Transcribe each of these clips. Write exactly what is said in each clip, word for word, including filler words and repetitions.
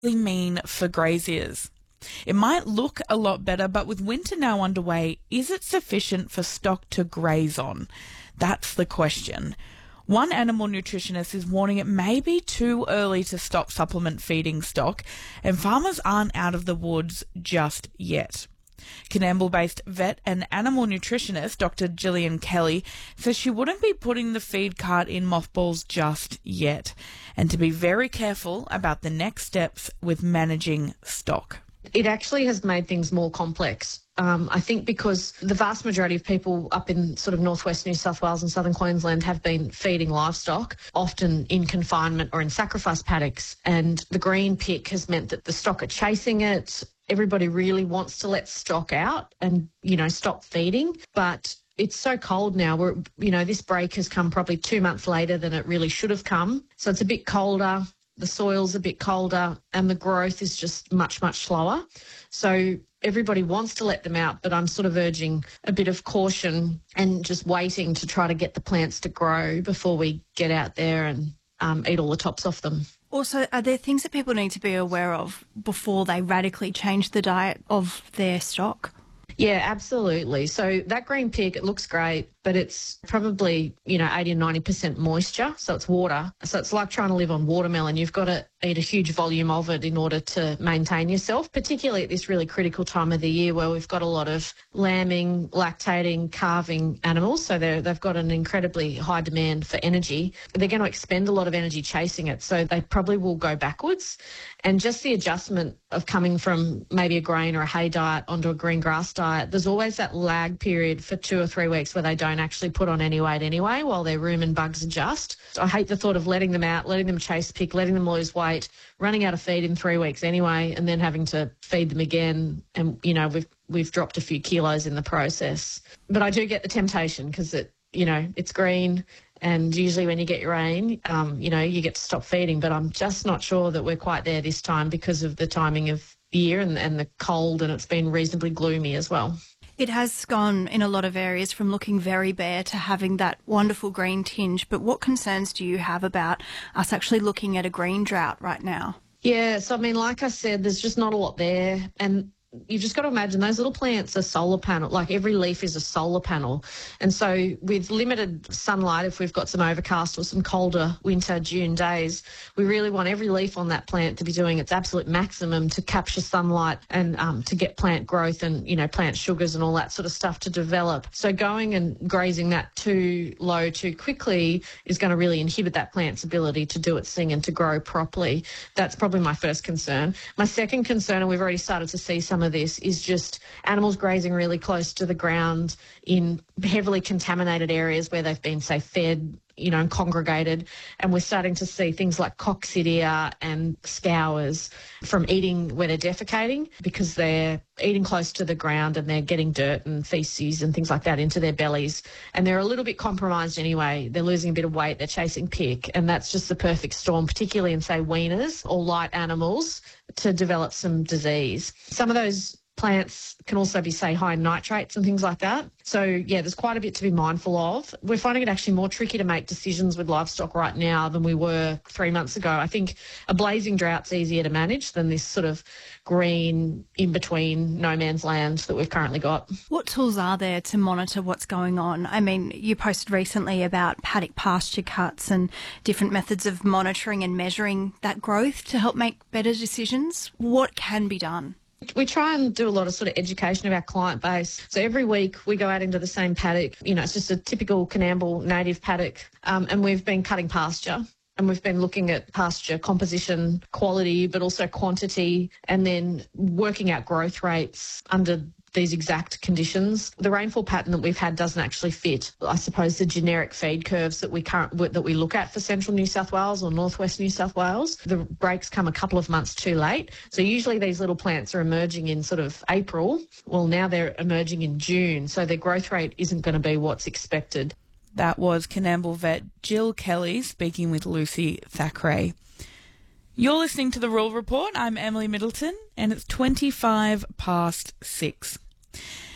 mean for graziers? It might look a lot better, but with winter now underway, is it sufficient for stock to graze on? That's the question. One animal nutritionist is warning it may be too early to stop supplement feeding stock, and farmers aren't out of the woods just yet. Coonamble-based vet and animal nutritionist Doctor Gillian Kelly says she wouldn't be putting the feed cart in mothballs just yet, and to be very careful about the next steps with managing stock. It actually has made things more complex. Um, I think because the vast majority of people up in sort of northwest New South Wales and southern Queensland have been feeding livestock, often in confinement or in sacrifice paddocks, and the green pick has meant that the stock are chasing it. Everybody really wants to let stock out and, you know, stop feeding, but it's so cold now. We're, you know, this break has come probably two months later than it really should have come. So it's a bit colder. The soil's a bit colder and the growth is just much, much slower. So everybody wants to let them out, but I'm sort of urging a bit of caution and just waiting to try to get the plants to grow before we get out there and um, eat all the tops off them. Also, are there things that people need to be aware of before they radically change the diet of their stock? Yeah, absolutely. So that green pick, it looks great, but it's probably, you know, eighty and ninety percent moisture. So it's water. So it's like trying to live on watermelon. You've got to eat a huge volume of it in order to maintain yourself, particularly at this really critical time of the year where we've got a lot of lambing, lactating, calving animals. So they're, they've got an incredibly high demand for energy. They're going to expend a lot of energy chasing it. So they probably will go backwards. And just the adjustment of coming from maybe a grain or a hay diet onto a green grass diet, there's always that lag period for two or three weeks where they don't actually put on any weight anyway while their rumen bugs adjust. I hate the thought of letting them out, letting them chase pick, letting them lose weight, running out of feed in three weeks anyway, and then having to feed them again. And, you know, we've we've dropped a few kilos in the process. But I do get the temptation because, it, you know, it's green. And usually when you get your rain, um, you know, you get to stop feeding. But I'm just not sure that we're quite there this time because of the timing of the year and, and the cold, and it's been reasonably gloomy as well. It has gone in a lot of areas from looking very bare to having that wonderful green tinge. But what concerns do you have about us actually looking at a green drought right now? Yeah, so I mean, like I said, there's just not a lot there. And you've just got to imagine those little plants are solar panel, like every leaf is a solar panel. And so with limited sunlight, if we've got some overcast or some colder winter June days, we really want every leaf on that plant to be doing its absolute maximum to capture sunlight and um, to get plant growth and, you know, plant sugars and all that sort of stuff to develop. So going and grazing that too low too quickly is going to really inhibit that plant's ability to do its thing and to grow properly. That's probably my first concern. My second concern, and we've already started to see some of this, is just animals grazing really close to the ground in heavily contaminated areas where they've been, say, fed, you know, and congregated. And we're starting to see things like coccidia and scours from eating where they're defecating because they're eating close to the ground and they're getting dirt and feces and things like that into their bellies. And they're a little bit compromised anyway. They're losing a bit of weight. They're chasing pick. And that's just the perfect storm, particularly in, say, weaners or light animals, to develop some disease. Some of those plants can also be, say, high in nitrates and things like that. So, yeah, there's quite a bit to be mindful of. We're finding it actually more tricky to make decisions with livestock right now than we were three months ago. I think a blazing drought's easier to manage than this sort of green, in-between, no man's land that we've currently got. What tools are there to monitor what's going on? I mean, you posted recently about paddock pasture cuts and different methods of monitoring and measuring that growth to help make better decisions. What can be done? We try and do a lot of sort of education of our client base. So every week we go out into the same paddock. You know, it's just a typical Coonamble native paddock. Um, and we've been cutting pasture. And we've been looking at pasture composition, quality, but also quantity, and then working out growth rates under these exact conditions. The rainfall pattern that we've had doesn't actually fit, I suppose, the generic feed curves that we current, that we look at for central New South Wales or northwest New South Wales. The breaks come a couple of months too late. So usually these little plants are emerging in sort of April. Well, now they're emerging in June. So their growth rate isn't going to be what's expected. That was Coonamble vet Jill Kelly speaking with Lucy Thackeray. You're listening to The Rural Report. I'm Emily Middleton, and it's twenty-five past six.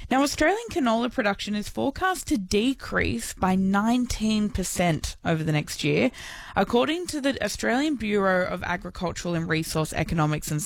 Now, Australian canola production is forecast to decrease by nineteen percent over the next year, according to the Australian Bureau of Agricultural and Resource Economics and